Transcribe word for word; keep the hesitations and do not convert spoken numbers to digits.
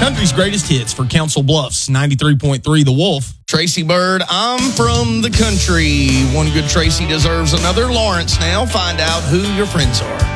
Country's greatest hits for Council Bluffs, ninety-three point three The Wolf. Tracy Bird, I'm from the country. One good Tracy deserves another Lawrence now. Find out who your friends are.